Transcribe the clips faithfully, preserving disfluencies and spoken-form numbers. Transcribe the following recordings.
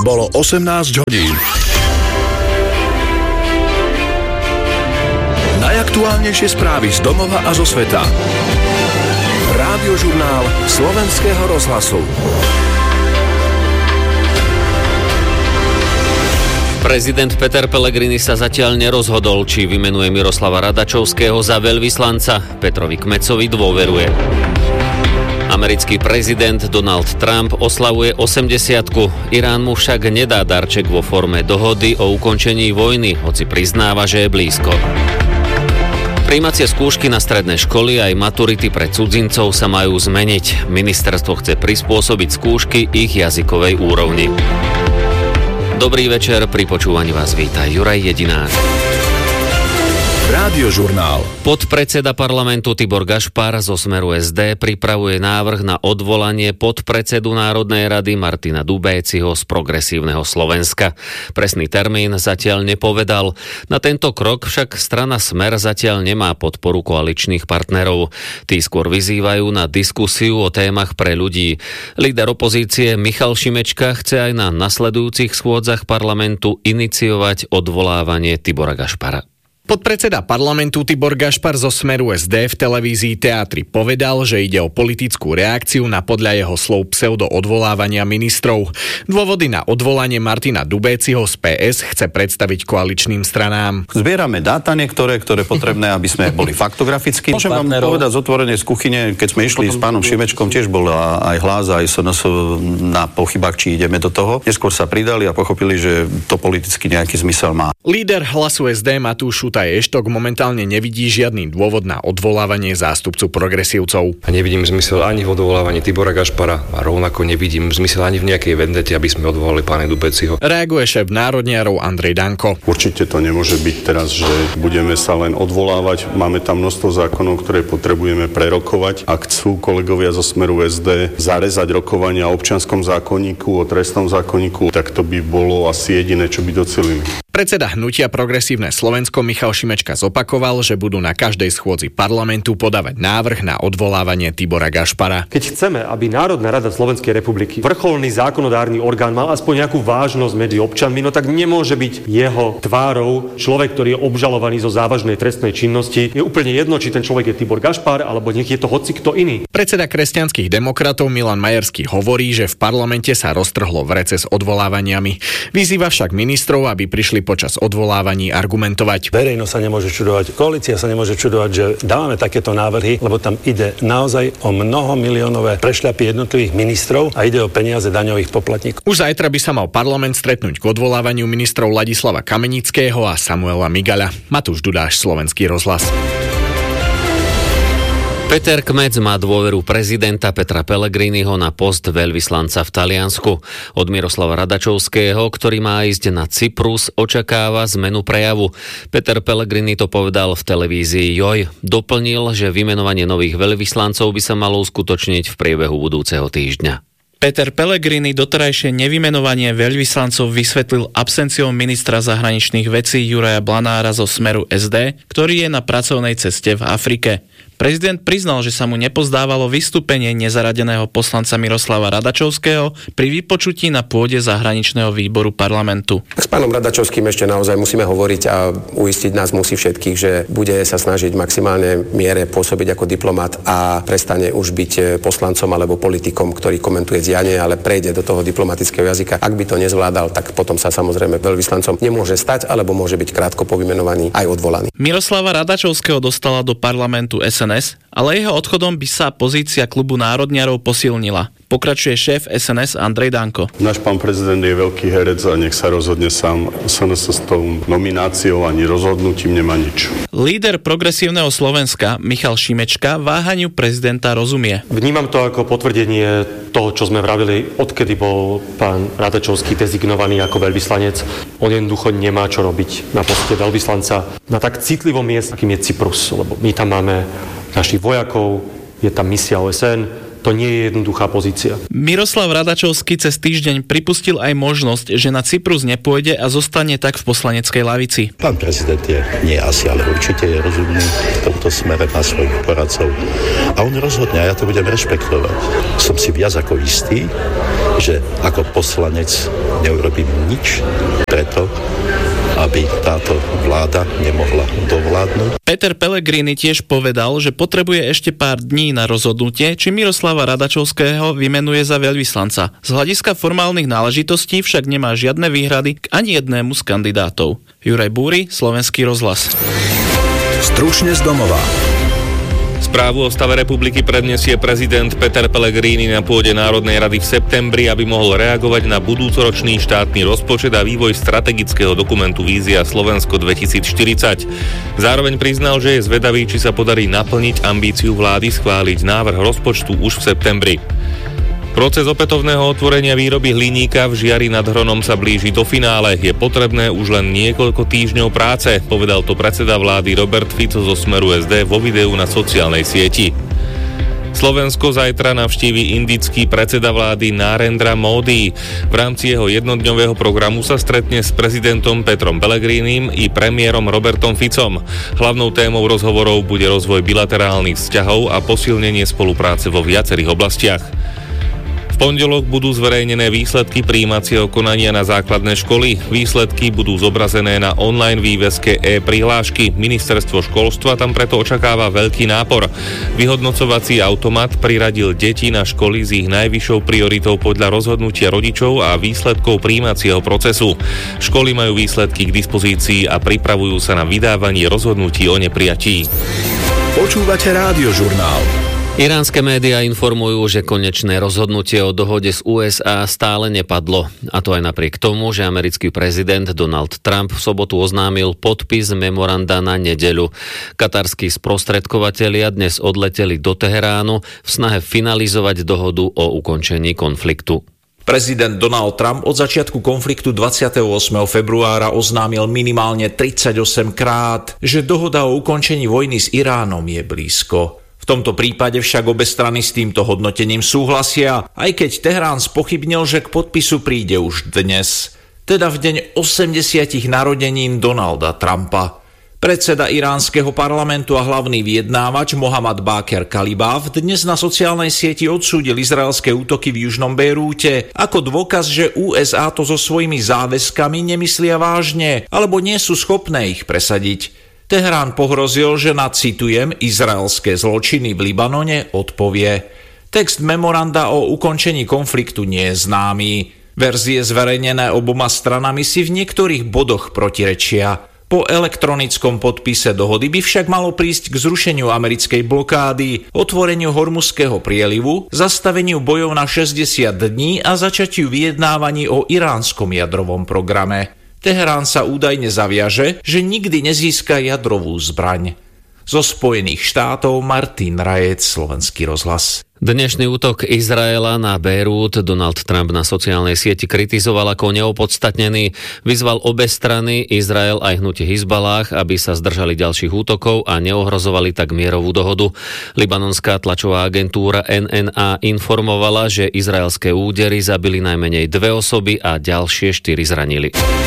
Bolo osemnásť hodín. Najaktuálnejšie správy z domova a zo sveta. Rádiožurnál Slovenského rozhlasu. Prezident Peter Pellegrini sa zatiaľ nerozhodol, či vymenuje Miroslava Radačovského za veľvyslanca. Petrovi Kmecovi dôveruje. Americký prezident Donald Trump oslavuje osemdesiatku. Irán mu však nedá darček vo forme dohody o ukončení vojny, hoci priznáva, že je blízko. Prijímacie skúšky na stredné školy aj maturity pre cudzincov sa majú zmeniť. Ministerstvo chce prispôsobiť skúšky ich jazykovej úrovni. Dobrý večer, pri počúvaní vás víta Juraj Jedinár. Rádiožurnál. Podpredseda parlamentu Tibor Gašpar zo Smeru es dé pripravuje návrh na odvolanie podpredsedu Národnej rady Martina Dubéciho z Progresívneho Slovenska. Presný termín zatiaľ nepovedal. Na tento krok však strana Smer zatiaľ nemá podporu koaličných partnerov. Tí skôr vyzývajú na diskusiu o témach pre ľudí. Líder opozície Michal Šimečka chce aj na nasledujúcich schôdzach parlamentu iniciovať odvolávanie Tibora Gašpara. Podpredseda parlamentu Tibor Gašpar zo Smeru es dé v televízii Teatri povedal, že ide o politickú reakciu na podľa jeho slov pseudo odvolávania ministrov. Dôvody na odvolanie Martina Dubéciho z pé es chce predstaviť koaličným stranám. Zbierame dáta niektoré, ktoré potrebné, aby sme boli faktograficky. Môžem vám povedať z otvorene z kuchyne, keď sme išli s pánom Šimečkom, tiež bol aj hlas, aj es en es na pochybách, či ideme do toho. Neskôr sa pridali a pochopili, že to politicky nejaký zmysel má. Líder Hlasu es dé Matúš Šutaj Eštok momentálne nevidí žiadny dôvod na odvolávanie zástupcu progresívcov. A nevidím zmysel ani v odvolávaní Tibora Gašpara a rovnako nevidím zmysel ani v nejakej vendete, aby sme odvolali pána Dubéciho. Reaguje šéf národniarov Andrej Danko. Určite to nemôže byť teraz, že budeme sa len odvolávať. Máme tam množstvo zákonov, ktoré potrebujeme prerokovať. Ak chcú kolegovia zo Smeru es dé zarezať rokovania o občianskom zákonníku, o trestnom zákonníku, tak to by bolo asi jediné, čo by docelili. Predseda hnutia Progresívne Slovensko Michal Šimečka zopakoval, že budú na každej schôdzi parlamentu podávať návrh na odvolávanie Tibora Gašpara. Keď chceme, aby Národná rada Slovenskej republiky, vrcholný zákonodárny orgán, mal aspoň nejakú vážnosť medzi občanmi, no tak nemôže byť jeho tvárou človek, ktorý je obžalovaný zo závažnej trestnej činnosti. Je úplne jedno, či ten človek je Tibor Gašpar, alebo nech je to hoci kto iný. Predseda Kresťanských demokratov Milan Majerský hovorí, že v parlamente sa roztrhlo vrece s odvolávaniami. Vyzýva však ministrov, aby prišli počas odvolávaní argumentovať. Verejnosť sa nemôže čudovať, koalícia sa nemôže čudovať, že dávame takéto návrhy, lebo tam ide naozaj o mnoho miliónové prešľapy jednotlivých ministrov a ide o peniaze daňových poplatníkov. Už zajtra by sa mal parlament stretnúť k odvolávaniu ministrov Ladislava Kamenického a Samuela Migaľa. Matúš Dudáš, Slovenský rozhlas. Peter Kmec má dôveru prezidenta Petra Pellegriniho na post veľvyslanca v Taliansku. Od Miroslava Radačovského, ktorý má ísť na Cyprus, očakáva zmenu prejavu. Peter Pellegrini to povedal v televízii Joj. Doplnil, že vymenovanie nových veľvyslancov by sa malo uskutočniť v priebehu budúceho týždňa. Peter Pellegrini doterajšie nevymenovanie veľvyslancov vysvetlil absenciou ministra zahraničných vecí Juraja Blanára zo Smeru es dé, ktorý je na pracovnej ceste v Afrike. Prezident priznal, že sa mu nepozdávalo vystúpenie nezaradeného poslanca Miroslava Radačovského pri vypočutí na pôde zahraničného výboru parlamentu. S pánom Radačovským ešte naozaj musíme hovoriť a uistiť nás musí všetkých, že bude sa snažiť maximálne miere pôsobiť ako diplomat a prestane už byť poslancom alebo politikom, ktorý komentuje dianie, ale prejde do toho diplomatického jazyka. Ak by to nezvládal, tak potom sa samozrejme veľvyslancom nemôže stať alebo môže byť krátko po vymenovaní aj odvolaný. Miroslava Radačovského dostala do parlamentu es en es, ale jeho odchodom by sa pozícia klubu národniarov posilnila. Pokračuje šéf es en es Andrej Danko. Náš pán prezident je veľký herec a nech sa rozhodne sám. es en es s tou nomináciou ani rozhodnutím nemá nič. Líder Progresívneho Slovenska Michal Šimečka váhaniu prezidenta rozumie. Vnímam to ako potvrdenie toho, čo sme vravili, odkedy bol pán Radačovský dezignovaný ako veľvyslanec. On jednoducho nemá čo robiť na poste veľvyslanca na tak citlivom mieste, akým je Cyprus, lebo my tam máme našich vojakov, je tam misia ó es en, to nie je jednoduchá pozícia. Miroslav Radačovský cez týždeň pripustil aj možnosť, že na Cyprus nepôjde a zostane tak v poslaneckej lavici. Pán prezident je nie asi, ale určite je rozumný v tomto smere, má svojich poradcov a on rozhodne a ja to budem rešpektovať. Som si viac ako istý, že ako poslanec neurobím nič preto, aby táto vláda nemohla dovládnuť. Peter Pellegrini tiež povedal, že potrebuje ešte pár dní na rozhodnutie, či Miroslava Radačovského vymenuje za veľvyslanca. Z hľadiska formálnych náležitostí však nemá žiadne výhrady k ani jednému z kandidátov. Juraj Búry, Slovenský rozhlas. Stručne z domova. Správu o stave republiky predniesie prezident Peter Pellegrini na pôde Národnej rady v septembri, aby mohol reagovať na budúcoročný štátny rozpočet a vývoj strategického dokumentu Vízia Slovensko dvetisícštyridsať. Zároveň priznal, že je zvedavý, či sa podarí naplniť ambíciu vlády schváliť návrh rozpočtu už v septembri. Proces opätovného otvorenia výroby hliníka v Žiari nad Hronom sa blíži do finále. Je potrebné už len niekoľko týždňov práce, povedal to predseda vlády Robert Fico zo Smeru es dé vo videu na sociálnej sieti. Slovensko zajtra navštívi indický predseda vlády Narendra Modi. V rámci jeho jednodňového programu sa stretne s prezidentom Petrom Pellegrinim i premiérom Robertom Ficom. Hlavnou témou rozhovorov bude rozvoj bilaterálnych vzťahov a posilnenie spolupráce vo viacerých oblastiach. V pondelok budú zverejnené výsledky prijímacieho konania na základné školy. Výsledky budú zobrazené na online výveske e-prihlášky. Ministerstvo školstva tam preto očakáva veľký nápor. Vyhodnocovací automat priradil deti na školy s ich najvyššou prioritou podľa rozhodnutia rodičov a výsledkov prijímacieho procesu. Školy majú výsledky k dispozícii a pripravujú sa na vydávanie rozhodnutí o neprijatí. Počúvate Rádiožurnál. Iránske médiá informujú, že konečné rozhodnutie o dohode z ú es á stále nepadlo. A to aj napriek tomu, že americký prezident Donald Trump v sobotu oznámil podpis memoranda na nedeľu. Katarskí sprostredkovatelia dnes odleteli do Teheránu v snahe finalizovať dohodu o ukončení konfliktu. Prezident Donald Trump od začiatku konfliktu dvadsiateho ôsmeho februára oznámil minimálne tridsaťosem krát, že dohoda o ukončení vojny s Iránom je blízko. V tomto prípade však obe strany s týmto hodnotením súhlasia, aj keď Teherán spochybnil, že k podpisu príde už dnes, teda v deň osemdesiatich narodenín Donalda Trumpa. Predseda iránskeho parlamentu a hlavný vyjednávač Mohammad Baqir Kalibaf dnes na sociálnej sieti odsúdil izraelské útoky v južnom Bejrúte ako dôkaz, že ú es á to so svojimi záväzkami nemyslia vážne alebo nie sú schopné ich presadiť. Teherán pohrozil, že na, citujem, izraelské zločiny v Libanone odpovie. Text memoranda o ukončení konfliktu nie je známy. Verzie zverejnené oboma stranami si v niektorých bodoch protirečia. Po elektronickom podpise dohody by však malo prísť k zrušeniu americkej blokády, otvoreniu Hormuzského prielivu, zastaveniu bojov na šesťdesiat dní a začatiu vyjednávaní o iránskom jadrovom programe. Teherán sa údajne zaviaže, že nikdy nezíska jadrovú zbraň. Zo Spojených štátov Martin Rajec, Slovenský rozhlas. Dnešný útok Izraela na Bejrút Donald Trump na sociálnej sieti kritizoval ako neopodstatnený. Vyzval obe strany, Izrael aj hnutie Hizbalách, aby sa zdržali ďalších útokov a neohrozovali tak mierovú dohodu. Libanonská tlačová agentúra en en á informovala, že izraelské údery zabili najmenej dve osoby a ďalšie štyri zranili.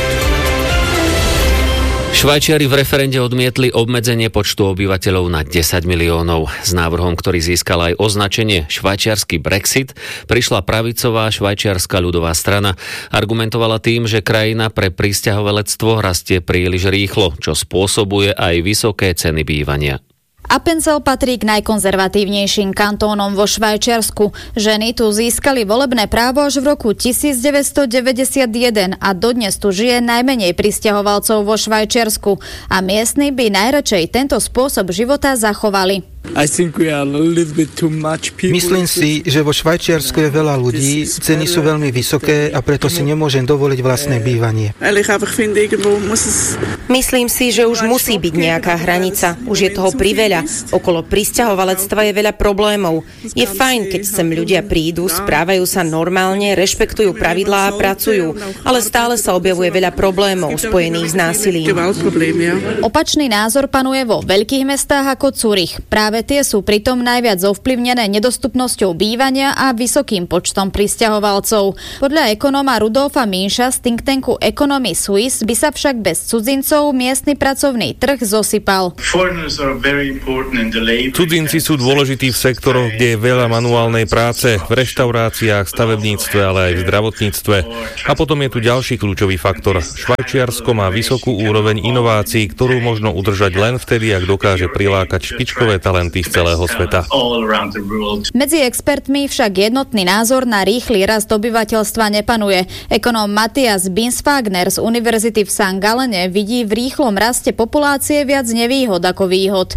Švajčiari v referende odmietli obmedzenie počtu obyvateľov na desať miliónov. S návrhom, ktorý získal aj označenie švajčiarsky Brexit, prišla pravicová švajčiarska ľudová strana. Argumentovala tým, že krajina pre prisťahovalectvo rastie príliš rýchlo, čo spôsobuje aj vysoké ceny bývania. Appenzell patrí k najkonzervatívnejším kantónom vo Švajčiarsku. Ženy tu získali volebné právo až v roku tisícdeväťstodeväťdesiatjeden a dodnes tu žije najmenej prisťahovalcov vo Švajčiarsku a miestni by najradšej tento spôsob života zachovali. Myslím si, že vo Švajčiarsku je veľa ľudí, ceny sú veľmi vysoké a preto si nemôžem dovoliť vlastné bývanie. Myslím si, že už musí byť nejaká hranica. Už je toho priveľa. Okolo prisťahovalectva je veľa problémov. Je fajn, keď sem ľudia prídu, správajú sa normálne, rešpektujú pravidlá a pracujú, ale stále sa objavuje veľa problémov spojených s násilím. Opačný názor panuje vo veľkých mestách ako Zurich. Práve Práve tie sú pritom najviac ovplyvnené nedostupnosťou bývania a vysokým počtom prisťahovalcov. Podľa ekonóma Rudolfa Minša z think tanku Economy Suisse by sa však bez cudzincov miestny pracovný trh zosypal. Cudzinci sú dôležití v sektoroch, kde je veľa manuálnej práce, v reštauráciách, stavebníctve, ale aj v zdravotníctve. A potom je tu ďalší kľúčový faktor. Švajčiarsko má vysokú úroveň inovácií, ktorú možno udržať len vtedy, ak dokáže prilákať špičkové talenty z celého sveta. Medzi expertmi však jednotný názor na rýchly rast obyvateľstva nepanuje. Ekonóm Matthias Binswagner z Univerzity v Sankt Gallene vidí v rýchlom raste populácie viac nevýhod ako výhod.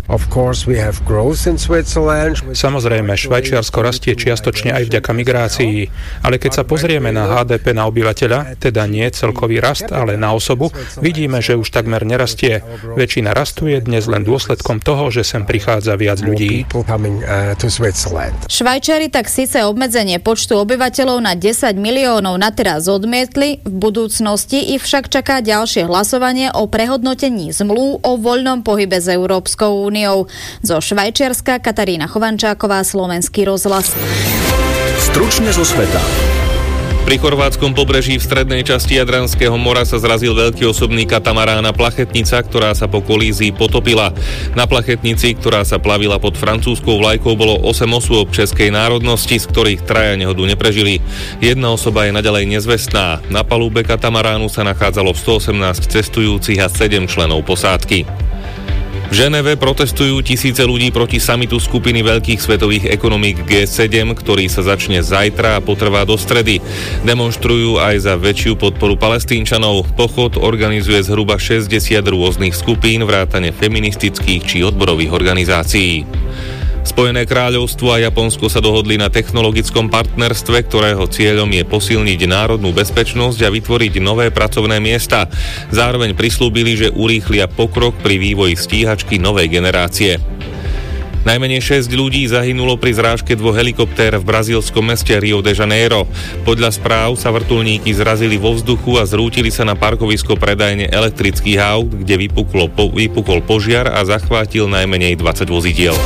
Samozrejme, Švajčiarsko rastie čiastočne aj vďaka migrácii, ale keď sa pozrieme na há dé pé na obyvateľa, teda nie celkový rast, ale na osobu, vidíme, že už takmer nerastie. Väčšina rastu je dnes len dôsledkom toho, že sem prichádza viac ľudí. Švajčiari tak síce obmedzenie počtu obyvateľov na desať miliónov na teraz odmietli, v budúcnosti ich však čaká ďalšie hlasovanie o prehodnotení zmluv o voľnom pohybe s Európskou úniou. Zo Švajčiarska Katarína Chovančáková, Slovenský rozhlas. Stručne zo sveta. Pri chorvátskom pobreží v strednej časti Jadranského mora sa zrazil veľký osobný katamarán a plachetnica, ktorá sa po kolízii potopila. Na plachetnici, ktorá sa plavila pod francúzskou vlajkou, bolo osem osôb českej národnosti, z ktorých traja nehodu neprežili. Jedna osoba je naďalej nezvestná. Na palube katamaránu sa nachádzalo stoosemnásť cestujúcich a sedem členov posádky. V Ženeve protestujú tisíce ľudí proti samitu skupiny veľkých svetových ekonomík gé sedem, ktorý sa začne zajtra a potrvá do stredy. Demonštrujú aj za väčšiu podporu Palestínčanov. Pochod organizuje zhruba šesťdesiat rôznych skupín, vrátane feministických či odborových organizácií. Spojené kráľovstvo a Japonsko sa dohodli na technologickom partnerstve, ktorého cieľom je posilniť národnú bezpečnosť a vytvoriť nové pracovné miesta. Zároveň prislúbili, že urýchlia pokrok pri vývoji stíhačky novej generácie. Najmenej šesť ľudí zahynulo pri zrážke dvoch helikoptér v brazílskom meste Rio de Janeiro. Podľa správ sa vrtuľníky zrazili vo vzduchu a zrútili sa na parkovisko predajne elektrických aut, kde vypuklo, po, vypukol požiar a zachvátil najmenej dvadsať vozidiel.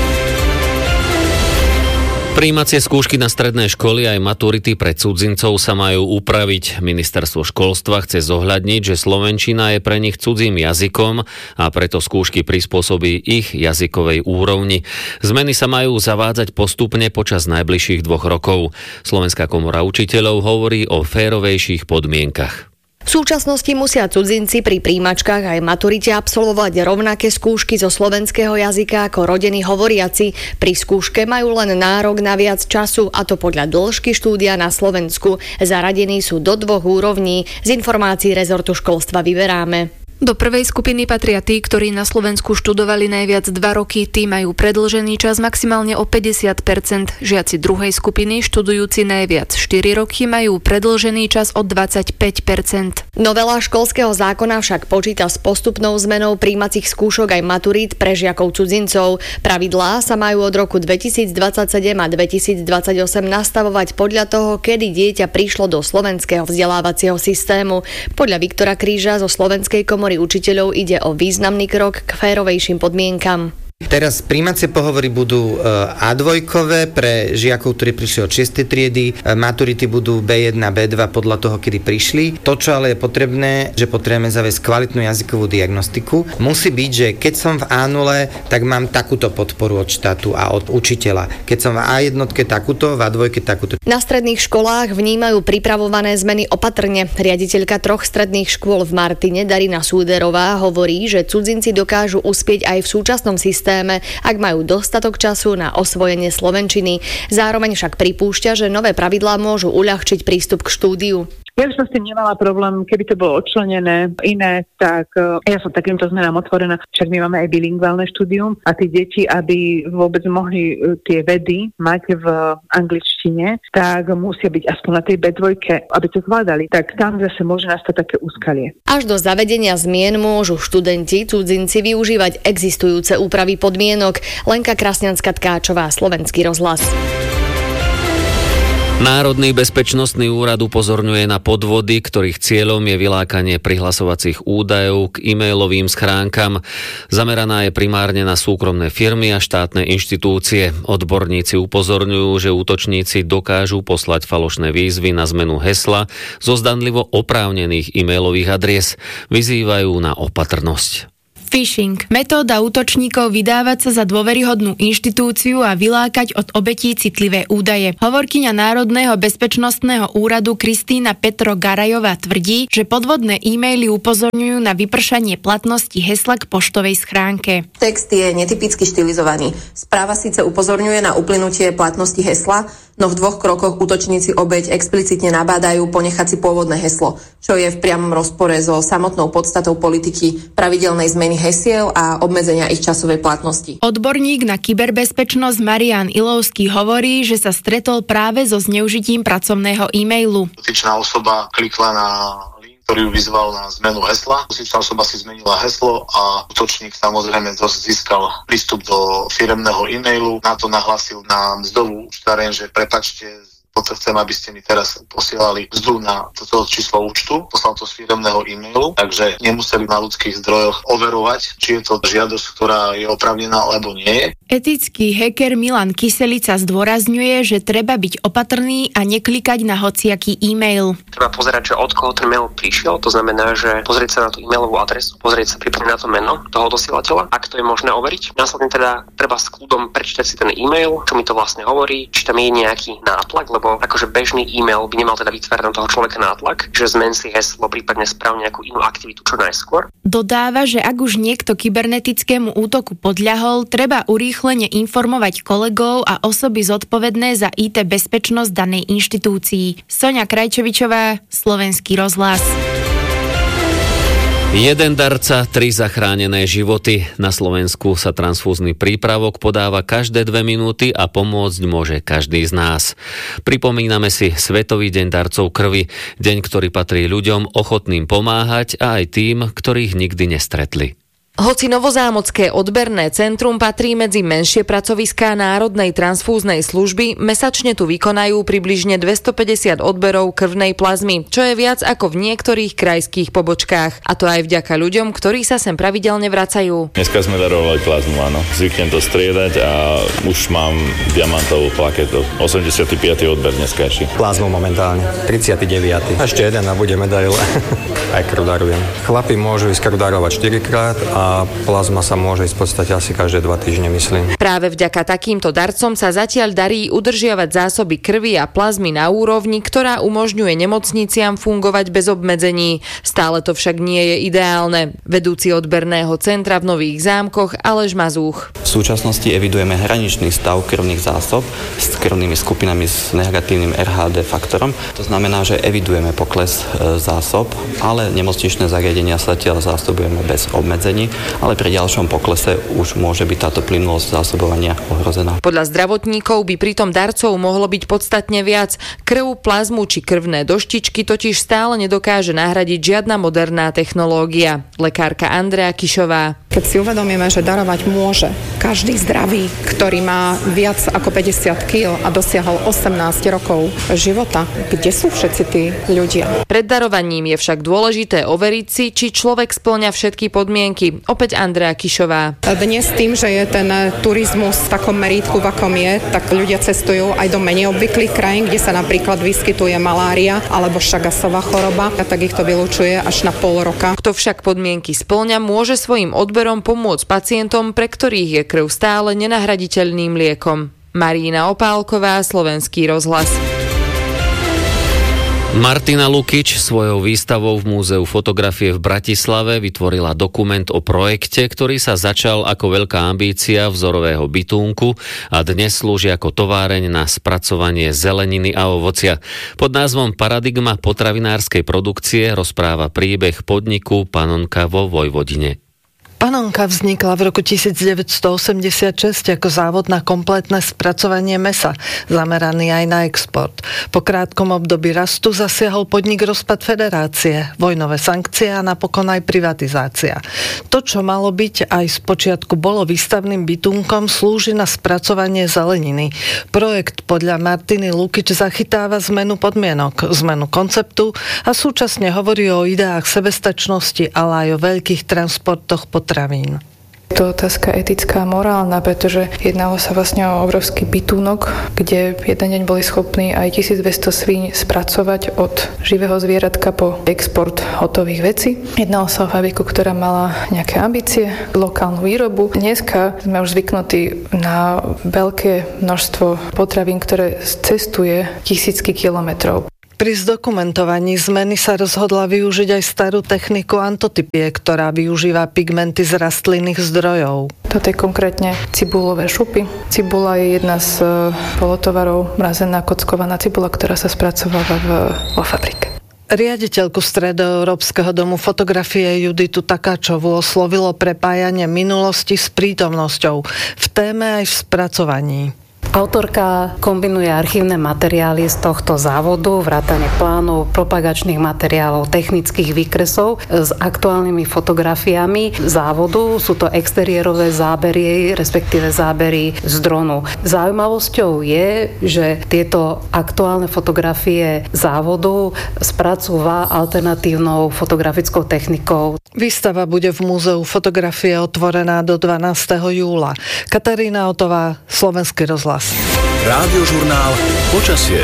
Prijímacie skúšky na stredné školy aj maturity pre cudzincov sa majú upraviť. Ministerstvo školstva chce zohľadniť, že slovenčina je pre nich cudzím jazykom a preto skúšky prispôsobí ich jazykovej úrovni. Zmeny sa majú zavádzať postupne počas najbližších dvoch rokov. Slovenská komora učiteľov hovorí o férovejších podmienkach. V súčasnosti musia cudzinci pri príjmačkách aj maturite absolvovať rovnaké skúšky zo slovenského jazyka ako rodení hovoriaci. Pri skúške majú len nárok na viac času, a to podľa dĺžky štúdia na Slovensku. Zaradení sú do dvoch úrovní. Z informácií rezortu školstva vyberáme. Do prvej skupiny patria tí, ktorí na Slovensku študovali najviac dva roky, tí majú predĺžený čas maximálne o päťdesiat percent. Žiaci druhej skupiny, študujúci najviac štyri roky, majú predĺžený čas o dvadsaťpäť percent. Novela školského zákona však počíta s postupnou zmenou prijímacích skúšok aj maturít pre žiakov cudzincov. Pravidlá sa majú od roku dvetisícdvadsaťsedem a dvetisícdvadsaťosem nastavovať podľa toho, kedy dieťa prišlo do slovenského vzdelávacieho systému. Podľa Viktora Kríža zo Slovenskej komory učiteľov ide o významný krok k férovejším podmienkam. Teraz prijímacie pohovory budú á dva pre žiakov, ktorí prišli od šiestej triedy, maturity budú bé jeden a bé dva podľa toho, kedy prišli. To, čo ale je potrebné, že potrebujeme zaviesť kvalitnú jazykovú diagnostiku, musí byť, že keď som v á nula, tak mám takúto podporu od štátu a od učiteľa. Keď som v á jedna takúto, v á dva takúto. Na stredných školách vnímajú pripravované zmeny opatrne. Riaditeľka troch stredných škôl v Martine, Darina Súderová, hovorí, že cudzinci dokážu uspieť aj v súčasnom systéme, ak majú dostatok času na osvojenie slovenčiny. Zároveň však pripúšťa, že nové pravidlá môžu uľahčiť prístup k štúdiu. Ja by som s tým nemala problém, keby to bolo odčlenené iné, tak ja som takýmto zmenám otvorená. Však my máme aj bilingválne štúdium a tí deti, aby vôbec mohli tie vedy mať v angličtine, tak musia byť aspoň na tej bé dva, aby to zvládali. Tak tam zase môže nastať také úskalie. Až do zavedenia zmien môžu študenti, cudzinci využívať existujúce úpravy podmienok. Lenka Krasňanská-Tkáčová, Slovenský rozhlas. Národný bezpečnostný úrad upozorňuje na podvody, ktorých cieľom je vylákanie prihlasovacích údajov k e-mailovým schránkam. Zameraná je primárne na súkromné firmy a štátne inštitúcie. Odborníci upozorňujú, že útočníci dokážu poslať falošné výzvy na zmenu hesla zo zdanlivo oprávnených e-mailových adries. Vyzývajú na opatrnosť. Phishing. Metóda útočníkov vydávať sa za dôveryhodnú inštitúciu a vylákať od obetí citlivé údaje. Hovorkyňa Národného bezpečnostného úradu Kristína Petro-Garajová tvrdí, že podvodné e-maily upozorňujú na vypršanie platnosti hesla k poštovej schránke. Text je netypicky štilizovaný. Správa síce upozorňuje na uplynutie platnosti hesla, no v dvoch krokoch útočníci obeť explicitne nabádajú ponechať si pôvodné heslo, čo je v priamom rozpore so samotnou podstatou politiky pravidelnej zmeny hesiel a obmedzenia ich časovej platnosti. Odborník na kyberbezpečnosť Marián Ilovský hovorí, že sa stretol práve so zneužitím pracovného e-mailu. Dotyčná osoba klikla na link, ktorý ju vyzval na zmenu hesla. Dotyčná osoba si zmenila heslo a útočník samozrejme získal prístup do firemného e-mailu. Na to nahlásil na mzdovú účtareň, že prepačte, potom chcem, aby ste mi teraz posielali mzdu na toto číslo účtu. Poslal to z firemného e-mailu, takže nemuseli na ľudských zdrojoch overovať, či je to žiadosť, ktorá je oprávnená, alebo nie je. Etický hacker Milan Kyselica zdôrazňuje, že treba byť opatrný a neklikať na hociaký e-mail. Treba pozerať, že od koho ten mail prišiel, to znamená, že pozrieť sa na tú e-mailovú adresu, pozrieť sa prípadne na to meno toho dosielateľa, ak to je možné overiť. Následne teda treba s kľudom prečítať si ten e-mail, čo mi to vlastne hovorí, či tam je nejaký nátlak, lebo akože bežný e-mail by nemal teda vytvárať na toho človeka nátlak, že zmen si heslo, prípadne sprav nejakú inú aktivitu čo najskôr. Dodáva, že ak už niekto kybernetickému útoku podľahol, treba urýchlene informovať kolegov a osoby zodpovedné za í té bezpečnosť danej inštitúcii. Soňa Krajčovičová, Slovenský rozhlas. Jeden darca, tri zachránené životy. Na Slovensku sa transfúzny prípravok podáva každé dve minúty a pomôcť môže každý z nás. Pripomíname si Svetový deň darcov krvi, deň, ktorý patrí ľuďom ochotným pomáhať a aj tým, ktorých nikdy nestretli. Hoci Novozámocké odberné centrum patrí medzi menšie pracoviská Národnej transfúznej služby, mesačne tu vykonajú približne dvestopäťdesiat odberov krvnej plazmy, čo je viac ako v niektorých krajských pobočkách. A to aj vďaka ľuďom, ktorí sa sem pravidelne vracajú. Dneska sme darovali plazmu, áno. Zvyknem to striedať a už mám diamantovú plaketu. osemdesiaty piaty odber dneska ešte. Plazmu momentálne, tridsiaty deviaty Ešte jeden a bude medaile. Aj krv darujem. Chlapi môžu ísť krv darovať štyrikrát a plazma sa môže ísť v podstate asi každé dva týždne, myslím. Práve vďaka takýmto darcom sa zatiaľ darí udržiavať zásoby krvi a plazmy na úrovni, ktorá umožňuje nemocniciam fungovať bez obmedzení. Stále to však nie je ideálne. Vedúci odberného centra v Nových Zámkoch Aleš Mazúch. V súčasnosti evidujeme hraničný stav krvných zásob s krvnými skupinami s negatívnym er há dé faktorom. To znamená, že evidujeme pokles zásob, ale nemocničné zariadenia sa zatiaľ zásobujeme bez obmedzení, ale pri ďalšom poklese už môže byť táto plynulosť zásobovania ohrozená. Podľa zdravotníkov by pritom darcov mohlo byť podstatne viac. Krv, plazmu či krvné doštičky totiž stále nedokáže nahradiť žiadna moderná technológia. Lekárka Andrea Kišová. Keď si uvedomíme, že darovať môže každý zdravý, ktorý má viac ako päťdesiat kíl a dosiahol osemnásť rokov života, kde sú všetci tí ľudia? Pred darovaním je však dôležité overiť si, či človek spĺňa všetky podmienky. Opäť Andrea Kišová. Dnes tým, že je ten turizmus v takom merítku, v akom je, tak ľudia cestujú aj do menej obvyklých krajín, kde sa napríklad vyskytuje malária alebo šagasová choroba, a tak ich to vylučuje až na pol roka. Kto však podmienky spĺňa, môže svojim odberom pomôcť pacientom, pre ktorých je krv stále nenahraditeľným liekom. Marína Opálková, Slovenský rozhlas. Martina Lukič svojou výstavou v Múzeu fotografie v Bratislave vytvorila dokument o projekte, ktorý sa začal ako veľká ambícia vzorového bytúnku a dnes slúži ako továreň na spracovanie zeleniny a ovocia. Pod názvom Paradigma potravinárskej produkcie rozpráva príbeh podniku Panonka vo Vojvodine. Panonka vznikla v roku devätnásťstoosemdesiatšesť ako závod na kompletné spracovanie mäsa, zameraný aj na export. Po krátkom období rastu zasiahol podnik rozpad federácie, vojnové sankcie a napokon aj privatizácia. To, čo malo byť aj spočiatku bolo výstavným bytunkom, slúži na spracovanie zeleniny. Projekt podľa Martiny Lukič zachytáva zmenu podmienok, zmenu konceptu a súčasne hovorí o ideách sebestačnosti, ale aj o veľkých transportoch potravín. Je to otázka etická a morálna, pretože jednalo sa vlastne o obrovský bytúnok, kde jeden deň boli schopní aj tisícdvesto svíň spracovať od živého zvieratka po export hotových vecí. Jednalo sa o fabriku, ktorá mala nejaké ambície, lokálnu výrobu. Dneska sme už zvyknutí na veľké množstvo potravín, ktoré cestuje tisícky kilometrov. Pri zdokumentovaní zmeny sa rozhodla využiť aj starú techniku antotypie, ktorá využíva pigmenty z rastlinných zdrojov. Toto je konkrétne cibulové šupy. Cibula je jedna z polotovarov, mrazená kockovaná cibula, ktorá sa spracováva v, vo fabrike. Riaditeľku Stredoeurópskeho domu fotografie Juditu Takáčovú oslovilo prepájanie minulosti s prítomnosťou v téme aj v spracovaní. Autorka kombinuje archívne materiály z tohto závodu, vrátane plánov, propagačných materiálov, technických výkresov s aktuálnymi fotografiami závodu. Sú to exteriérové zábery, respektíve zábery z dronu. Zaujímavosťou je, že tieto aktuálne fotografie závodu spracúva alternatívnou fotografickou technikou. Výstava bude v Múzeu fotografie otvorená do dvanásteho júla. Katarína Otová, Slovenský rozhlas. Rádiožurnál Počasie.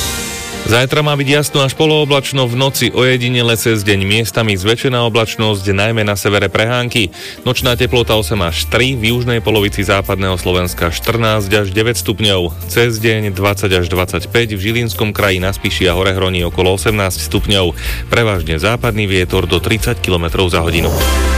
Zajtra má byť jasno až polooblačno, v noci ojedinele cez deň miestami zväčšená oblačnosť, najmä na severe prehánky. Nočná teplota osem až tri, v južnej polovici západného Slovenska štrnásť až deväť stupňov. Cez deň dvadsať až dvadsaťpäť, v Žilinskom kraji na Spiši a Horehroní okolo osemnásť stupňov. Prevažne západný vietor do tridsať kilometrov za hodinu.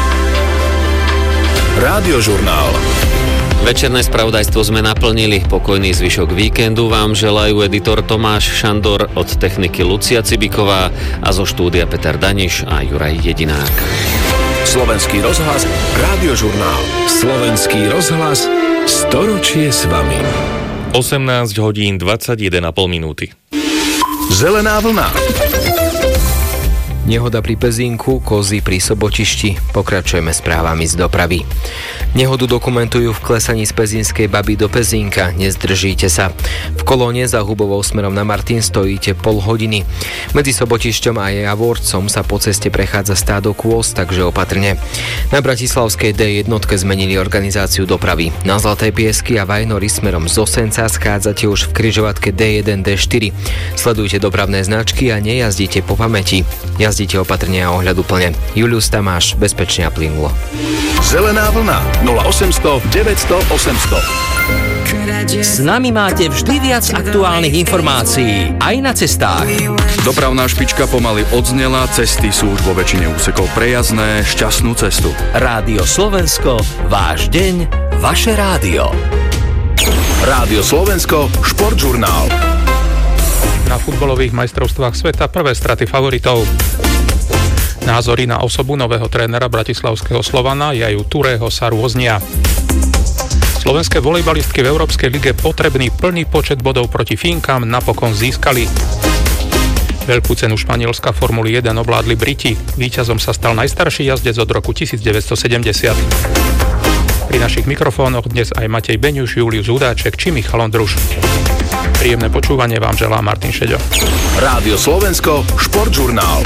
Rádiožurnál. Večerné spravodajstvo sme naplnili. Pokojný zvyšok víkendu vám želajú editor Tomáš Šandor, od techniky Lucia Cibiková a zo štúdia Peter Daniš a Juraj Jedinák. Slovenský rozhlas, Rádiožurnál. Slovenský rozhlas, storočie s vami. osemnásť hodín dvadsaťjeden a pol minúty. Zelená vlna. Nehoda pri Pezinku, kozy pri Sobotišti. Pokračujeme správami z dopravy. Nehodu dokumentujú v klesaní z Pezinskej Baby do Pezínka. Nezdržíte sa. V kolóne za Hubovou smerom na Martin stojíte pol hodiny. Medzi Sobotišťom a Javorcom sa po ceste prechádza stádo kôz, takže opatrne. Na Bratislavskej dé jedna zmenili organizáciu dopravy. Na Zlaté Piesky a Vajnory smerom z Osenca schádzate už v križovatke dé jeden dé štyri. Sledujte dopravné značky a nejazdite po pamäti. Jazdite opatrne a ohľaduplne. Julius Tamáš, bezpečne a plynulo. Zelená vlna nula osemsto deväťsto osemsto. S nami máte vždy viac aktuálnych informácií, aj na cestách. Dopravná špička pomaly odznela, cesty sú už vo väčšine úsekov prejazdné, šťastnú cestu. Rádio Slovensko, váš deň, vaše rádio. Rádio Slovensko, športžurnál. Na futbalových majstrovstvách sveta prvé straty favoritov. Názory na osobu nového trénera bratislavského Slovana Jaju Turého sa rôznia. Slovenské volejbalistky v Európskej lige potrebný plný počet bodov proti Fínkam napokon získali. Veľkú cenu Španielska Formuly jeden ovládli Briti. Víťazom sa stal najstarší jazdec od roku devätnásťstosedemdesiat. Pri našich mikrofónoch dnes aj Matej Beňuš, Julius Hudáček či Michal Ondruš. Príjemné počúvanie vám želá Martin Šeďo. Rádio Slovensko, športžurnál.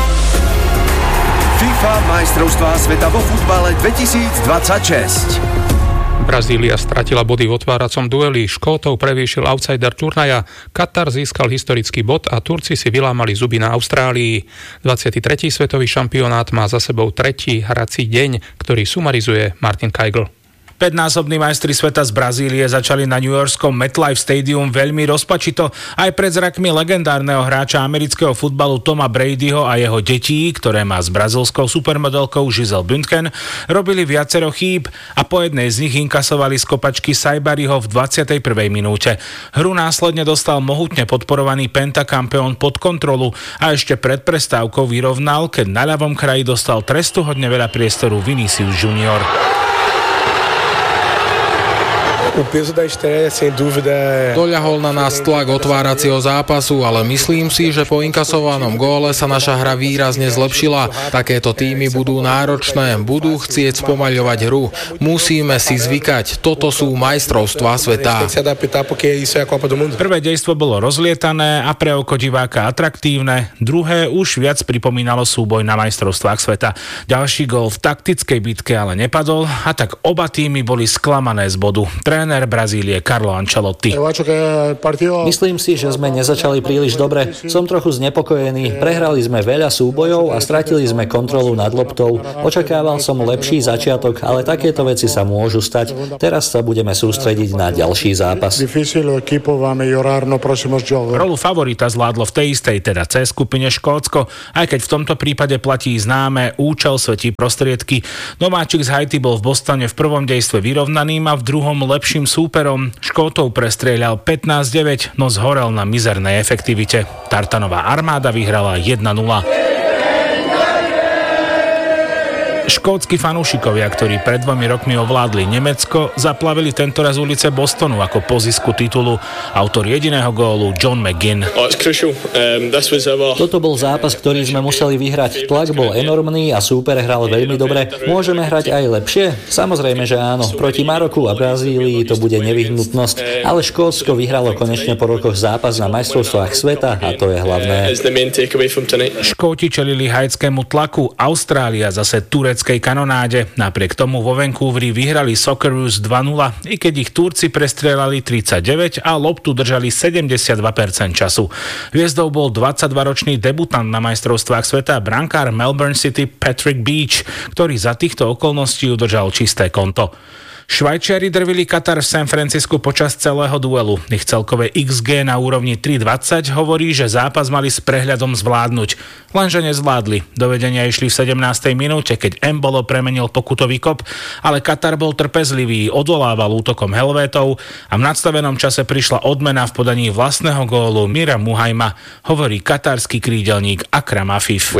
FIFA majstrovstvá sveta vo futbale dvetisícdvadsaťšesť. Brazília stratila body v otváracom dueli, Škótov prevýšil outsider turnaja, Katar získal historický bod a Turci si vylámali zuby na Austrálii. dvadsiaty tretí svetový šampionát má za sebou tretí hrací deň, ktorý sumarizuje Martin Kajgl. Päťnásobní majstri sveta z Brazílie začali na newyorskom MetLife Stadium veľmi rozpačito aj pred zrakmi legendárneho hráča amerického futbalu Toma Bradyho a jeho detí, ktoré má s brazílskou supermodelkou Giselle Bündchen, robili viacero chýb a po jednej z nich inkasovali z kopačky Saibariho v dvadsiatej prvej minúte. Hru následne dostal mohutne podporovaný pentakampeón pod kontrolu a ešte pred prestávkou vyrovnal, keď na ľavom kraji dostal trestuhodne veľa priestoru Vinicius Junior. Doľahol na nás tlak otváracieho zápasu, ale myslím si, že po inkasovanom góle sa naša hra výrazne zlepšila. Takéto týmy budú náročné, budú chcieť spomaľovať hru. Musíme si zvykať, toto sú majstrovstvá sveta. Prvé dejstvo bolo rozlietané a pre oko diváka atraktívne, druhé už viac pripomínalo súboj na majstrovstvách sveta. Ďalší gól v taktickej bitke ale nepadol a tak oba týmy boli sklamané z bodu. Tréner Brazílie Carlo Ancelotti. Myslím si, že sme nezačali príliš dobre. Som trochu znepokojený. Prehrali sme veľa súbojov a stratili sme kontrolu nad loptou. Očakával som lepší začiatok, ale takéto veci sa môžu stať. Teraz sa budeme sústrediť na ďalší zápas. Rolu favorita zvládlo v tej istej, teda C skupine Škótsko, aj keď v tomto prípade platí známe účel svetí prostriedky. Nováčik z Haiti bol v Bostone v prvom dejstve vyrovnaným a v druhom lepším súperom. Škótov prestrieľal pätnásť deväť, no zhorel na mizernej efektivite. Tartanová armáda vyhrala jedna nula. Škótski fanúšikovia, ktorí pred dvomi rokmi ovládli Nemecko, zaplavili tentoraz ulice Bostonu ako po zisku titulu. Autor jediného gólu John McGinn. Toto bol zápas, ktorý sme museli vyhrať. Tlak bol enormný a súper hral veľmi dobre. Môžeme hrať aj lepšie? Samozrejme, že áno. Proti Maroku a Brazílii to bude nevyhnutnosť, ale Škótsko vyhralo konečne po rokoch zápas na majstrovstvách sveta a to je hlavné. Škóti čelili haitskému tlaku, Austrália zase Turecko kanonáde. Napriek tomu vo Vancouveri vyhrali Socceroos dva nula, i keď ich Turci prestrelali tridsaťdeväť a loptu držali sedemdesiatdva percent času. Hviezdou bol dvadsaťdvaročný debutant na majstrovstvách sveta, brankár Melbourne City Patrick Beach, ktorý za týchto okolností udržal čisté konto. Švajčiari drvili Katar v San Francisku počas celého duelu. Ich celkové iks gé na úrovni tri dvadsať hovorí, že zápas mali s prehľadom zvládnuť. Lenže nezvládli. Do vedenia išli v sedemnástej minúte, keď Embolo premenil pokutový kop, ale Katar bol trpezlivý, odolával útokom Helvétov a v nadstavenom čase prišla odmena v podaní vlastného gólu Mira Muhajma, hovorí katarský krídelník Akram Afif.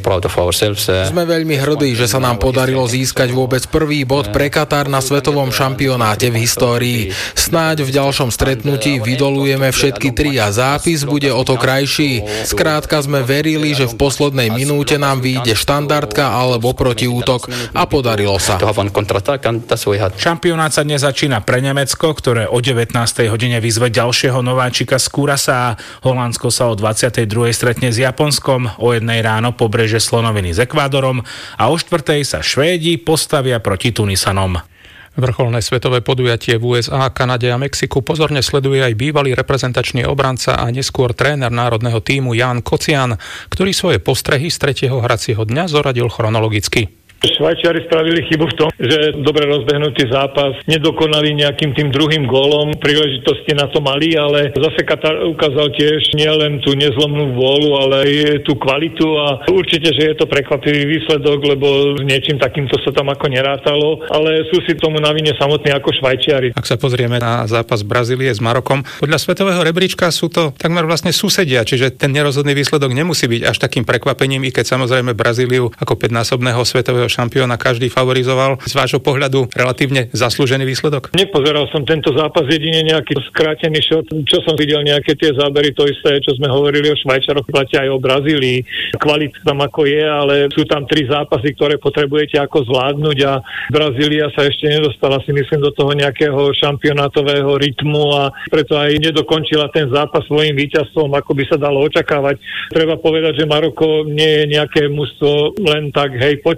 Sme veľmi hrdí, že sa nám podarilo získať vôbec prvý bod pre Katar na svetovom šampionáte v histórii. Snáď v ďalšom stretnutí vydolujeme všetky tri a zápis bude o to krajší. Skrátka sme verili, že v poslednej minúte nám vyjde štandardka alebo protiútok a podarilo sa. Šampionát sa dnes začína pre Nemecko, ktoré o devätnástej hodine vyzve ďalšieho nováčika z Curaçaa. Holandsko sa o dvadsiatej druhej stretne s Japonskom, o jednej ráno pobreže Slonoviny s Ekvádorom a o štvrtej sa Švédi postavia proti Tunisanom. Vrcholné svetové podujatie v ú es á, Kanade a Mexiku pozorne sleduje aj bývalý reprezentačný obranca a neskôr tréner národného tímu Ján Kocian, ktorý svoje postrehy z tretieho hracieho dňa zoradil chronologicky. Švajčiari spravili chybu v tom, že dobre rozbehnutý zápas nedokonali nejakým tým druhým gólom, príležitosti na to mali, ale zase Katar ukázal tiež nielen tú nezlomnú vôľu, ale aj tú kvalitu a určite, že je to prekvapivý výsledok, lebo s niečím takýmto sa tam ako nerátalo, ale sú si tomu na vine samotní ako Švajčiari. Ak sa pozrieme na zápas Brazílie s Marokom, podľa svetového rebríčka sú to takmer vlastne susedia, čiže ten nerozhodný výsledok nemusí byť až takým prekvapením, i keď samozrejme Brazíliu ako päťnásobného svetového šampióna každý favorizoval. Z vášho pohľadu relatívne zaslúžený výsledok? Nepozeral som tento zápas, jedine nejaký skrátený šot. Čo som videl, nejaké tie zábery, to isté, čo sme hovorili o Švajčaroch, platia aj o Brazílii. Kvalita tam ako je, ale sú tam tri zápasy, ktoré potrebujete ako zvládnuť a Brazília sa ešte nedostala, si myslím, do toho nejakého šampionátového rytmu a preto aj nedokončila ten zápas svojím víťazstvom, ako by sa dalo očakávať. Treba povedať, že Maroko nie je nejaké mužstvo len tak, hej, poď sem,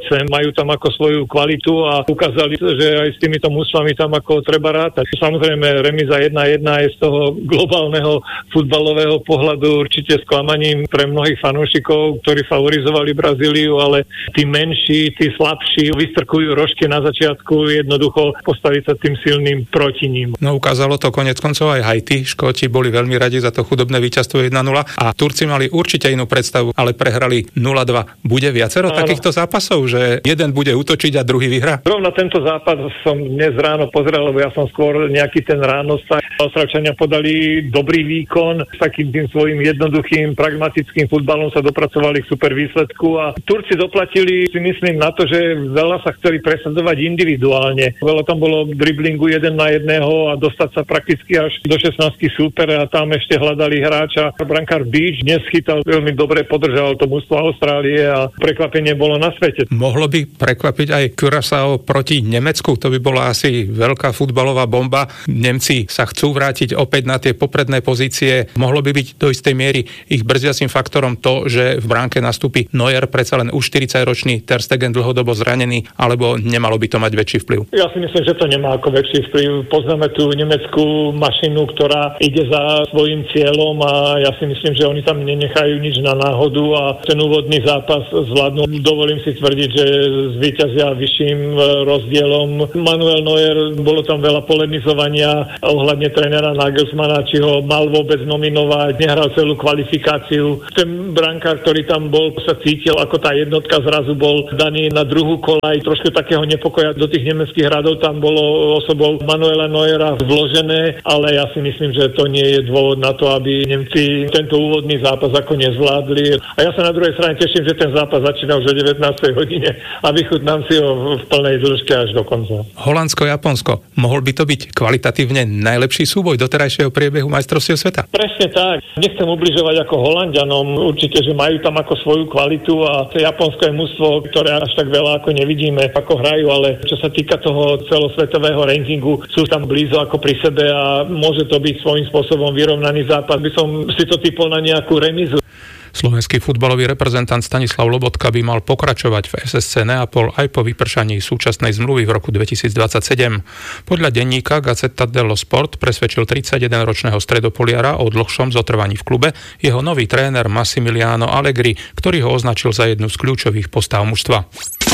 majú tam ako svoju kvalitu a ukázali, že aj s týmito mužstvami tam ako treba rátať. Samozrejme, remíza jedna jedna je z toho globálneho futbalového pohľadu určite sklamaním pre mnohých fanúšikov, ktorí favorizovali Brazíliu, ale tí menší, tí slabší vystrkujú rožky na začiatku, jednoducho postaviť sa tým silným proti ním. No ukázalo to konec koncov aj Haiti. Škóti boli veľmi radi za to chudobné víťazstvo jedna nula a Turci mali určite inú predstavu, ale prehrali nula dva. Bude viacero Áno. takýchto zápasov, že jeden bude útočiť a druhý vyhrá? Rovno tento zápas som dnes ráno pozrel, lebo ja som skôr nejaký ten ráno sa Ostravčania podali dobrý výkon, s takým tým svojím jednoduchým, pragmatickým futbalom sa dopracovali k super výsledku a Turci doplatili, si myslím, na to, že veľa sa chceli presadzovať individuálne. Veľa tam bolo driblingu jeden na jedného a dostať sa prakticky až do šestnástky súper a tam ešte hľadali hráča. Brankár Beach dnes chytal veľmi dobre, podržal to mužstvo Austrálie a prekvapenie bolo na svete. Mohlo by prekvapiť aj Curaçao proti Nemecku? To by bola asi veľká futbalová bomba. Nemci sa chcú vrátiť opäť na tie popredné pozície. Mohlo by byť do istej miery ich brzdiacím faktorom to, že v bránke nastúpi Neuer, predsa len už štyridsaťročný, Ter Stegen dlhodobo zranený, alebo nemalo by to mať väčší vplyv? Ja si myslím, že to nemá ako väčší vplyv. Poznáme tú nemeckú mašinu, ktorá ide za svojím cieľom a ja si myslím, že oni tam nenechajú nič na náhodu a ten úvodný zápas zvládnu. Dovolím si tvrdiť, že zvíťazia vyšším rozdielom. Manuel Neuer, bolo tam veľa polemizovania ohľadne trénera Nagelsmana, či ho mal vôbec nominovať, nehral celú kvalifikáciu. Ten brankár, ktorý tam bol, sa cítil ako tá jednotka, zrazu bol daný na druhú kolaj. Trošku takého nepokoja do tých nemeckých hradov tam bolo osobou Manuela Neuera vložené, ale ja si myslím, že to nie je dôvod na to, aby Nemci tento úvodný zápas ako nezvládli. A ja sa na druhej strane teším, že ten zápas začína už o devätnástej hodine a vychutnám si ho v plnej dĺžke až do konca. Holandsko-Japonsko. Mohol by to byť kvalitatívne najlepší súboj doterajšieho priebehu majstrovstiev sveta? Presne tak. Nechcem ubližovať ako Holanďanom. Určite, že majú tam ako svoju kvalitu a to Japonsko je mužstvo, ktoré až tak veľa ako nevidíme, ako hrajú, ale čo sa týka toho celosvetového rankingu, sú tam blízo ako pri sebe a môže to byť svojím spôsobom vyrovnaný zápas. By som si to typol na nejakú remizu. Slovenský futbalový reprezentant Stanislav Lobotka by mal pokračovať v es es cé Neapol aj po vypršaní súčasnej zmluvy v roku dvetisícdvadsaťsedem. Podľa denníka Gazzetta dello Sport presvedčil tridsaťjedenročného stredopoliara o dlhšom zotrvaní v klube jeho nový tréner Massimiliano Allegri, ktorý ho označil za jednu z kľúčových postav mužstva.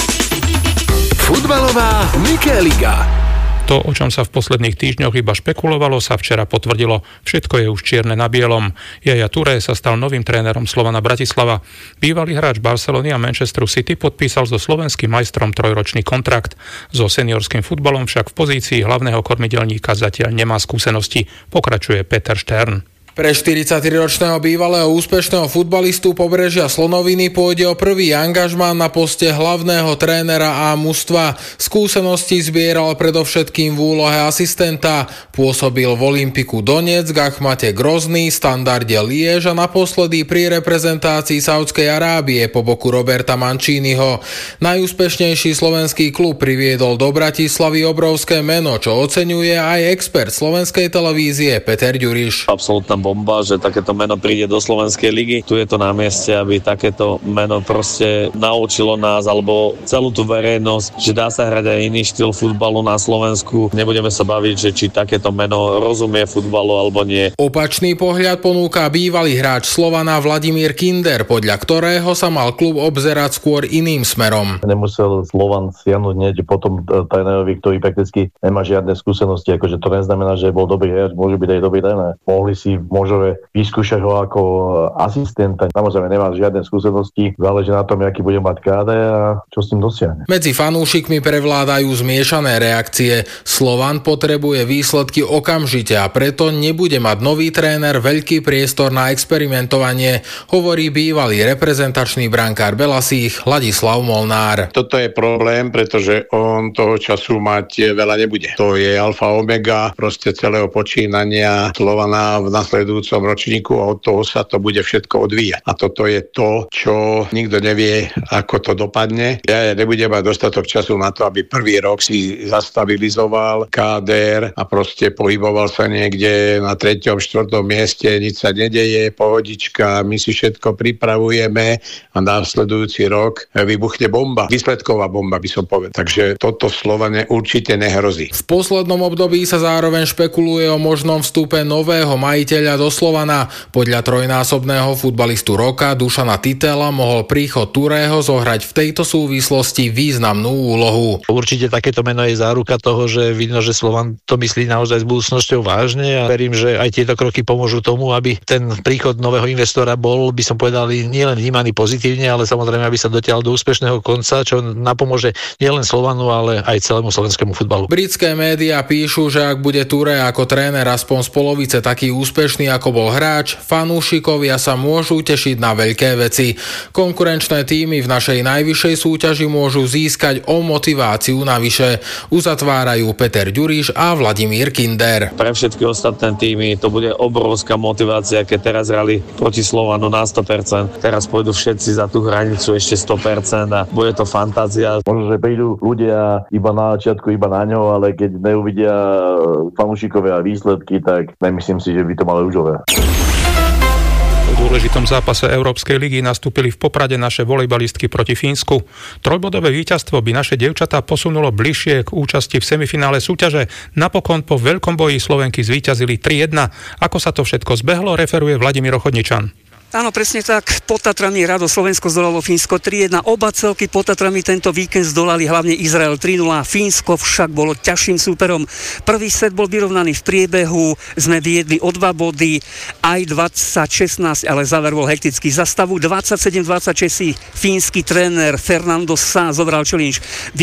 Futbalová Mikéliga. To, o čom sa v posledných týždňoch iba špekulovalo, sa včera potvrdilo. Všetko je už čierne na bielom. Yaya Touré sa stal novým trénerom Slovana Bratislava. Bývalý hráč Barcelony a Manchesteru City podpísal so slovenským majstrom trojročný kontrakt. So seniorským futbalom však v pozícii hlavného kormidelníka zatiaľ nemá skúsenosti, pokračuje Peter Štern. Pre štyridsaťtriročného bývalého úspešného futbalistu Pobrežia Slonoviny pôjde o prvý angažmán na poste hlavného trénera A mužstva. Skúsenosti zbieral predovšetkým v úlohe asistenta. Pôsobil v Olympiku Donetsk, Achmate Grozny, Standarde Liež a naposledy pri reprezentácii Saúdskej Arábie po boku Roberta Manciniho. Najúspešnejší slovenský klub priviedol do Bratislavy obrovské meno, čo oceňuje aj expert slovenskej televízie Peter Ďuriš. Absolútna bomba, že takéto meno príde do Slovenskej ligy. Tu je to na mieste, aby takéto meno proste naučilo nás alebo celú tú verejnosť, že dá sa hrať aj iný štýl futbalu na Slovensku. Nebudeme sa baviť, že či takéto meno rozumie futbalu alebo nie. Opačný pohľad ponúka bývalý hráč Slovana Vladimír Kinder, podľa ktorého sa mal klub obzerať skôr iným smerom. Nemusel Slovan siahnuť hneď potom trénerovi, ktorý prakticky nemá žiadne skúsenosti, akože to neznamená, že bol dobrý hráč, môže byť aj dobrý tréner. Mohli si môžeme vyskúšať ho ako asistenta. Samozrejme nemá žiadne skúsenosti, záleží na tom, aký bude mať káde a čo s tým dosiahne. Medzi fanúšikmi prevládajú zmiešané reakcie. Slovan potrebuje výsledky okamžite a preto nebude mať nový tréner veľký priestor na experimentovanie, hovorí bývalý reprezentačný brankár Belasích Ladislav Molnár. Toto je problém, pretože on toho času mať veľa nebude. To je alfa omega proste celého počínania Slovana v nasledujúcich nasledujúcom ročníku a od toho sa to bude všetko odvíjať. A toto je to, čo nikto nevie, ako to dopadne. Ja nebudem mať dostatok času na to, aby prvý rok si zastabilizoval ká dé er a proste pohyboval sa niekde na treťom, štvrtom mieste, nič sa nedeje, pohodička, my si všetko pripravujeme a následujúci rok vybuchne bomba. Výsledková bomba, by som povedal. Takže toto Slovane určite nehrozí. V poslednom období sa zároveň špekuluje o možnom vstupe nového majiteľa do Slovana. Podľa trojnásobného futbalistu roka Dušana Titela mohol príchod Turého zohrať v tejto súvislosti významnú úlohu. Určite takéto meno je záruka toho, že vidno, že Slovan to myslí naozaj s budúcnosťou vážne a verím, že aj tieto kroky pomôžu tomu, aby ten príchod nového investora bol, by som povedal, nielen vnímaný pozitívne, ale samozrejme, aby sa dotiahol do úspešného konca, čo napomôže nielen Slovanu, ale aj celému slovenskému futbalu. Britské médiá píšu, že ak bude Touré ako tréner aspoň z polovice taký úspešný, ako bol hráč, fanúšikovia sa môžu tešiť na veľké veci. Konkurenčné týmy v našej najvyššej súťaži môžu získať o motiváciu navyše. Uzatvárajú Peter Ďuriš a Vladimír Kinder. Pre všetky ostatné týmy to bude obrovská motivácia, keď teraz hrali proti Slovanu na sto percent. Teraz pôjdu všetci za tú hranicu ešte sto percent a bude to fantázia. Možno, že prídu ľudia iba na začiatku, iba na ňo, ale keď neuvidia fanúšikovia výsledky, tak nemyslím si, že by to mali užové. V dôležitom zápase Európskej ligy nastúpili v Poprade naše volejbalistky proti Fínsku. Trojbodové víťazstvo by naše dievčatá posunulo bližšie k účasti v semifinále súťaže. Napokon po veľkom boji Slovenky zvíťazili tri jedna. Ako sa to všetko zbehlo, referuje Vladimír Ochodničan. Áno, presne tak. Pod Tatrami Rado Slovensko zdolalo Fínsko tri jedna. Oba celky pod Tatrami tento víkend zdolali hlavne Izrael tri nula. Fínsko však bolo ťažším súperom. Prvý set bol vyrovnaný v priebehu. Sme viedli o dva body, aj dvadsať šestnásť, ale záver bol hektický. Za stavu dvadsaťsedem dvadsaťšesť fínsky tréner Fernando Sá zobral challenge.